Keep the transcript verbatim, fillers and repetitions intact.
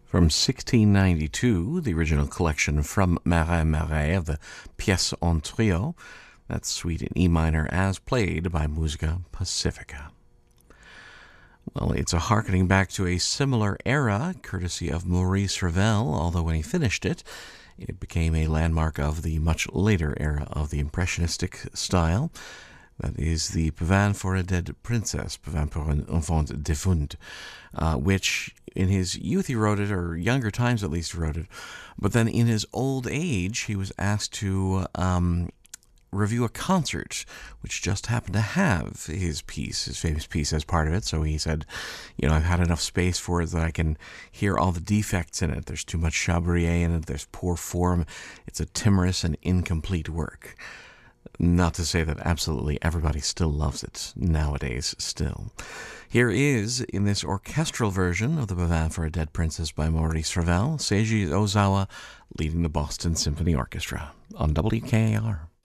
From sixteen ninety-two, the original collection From Marais Marais of the Pièce en Trio, that's suite in E minor as played by Musica Pacifica. Well, it's a harkening back to a similar era, courtesy of Maurice Ravel, although when he finished it, it became a landmark of the much later era of the Impressionistic style. That is the Pavane for a Dead Princess, Pavane pour un enfant défunt, uh, which in his youth he wrote it, or younger times at least he wrote it. But then in his old age, he was asked to um, review a concert, which just happened to have his piece, his famous piece, as part of it. So he said, you know, I've had enough space for it that I can hear all the defects in it. There's too much Chabrier in it. There's poor form. It's a timorous and incomplete work. Not to say that absolutely everybody still loves it nowadays still. Here is, in this orchestral version of the Pavane for a Dead Princess by Maurice Ravel, Seiji Ozawa leading the Boston Symphony Orchestra on W K A R.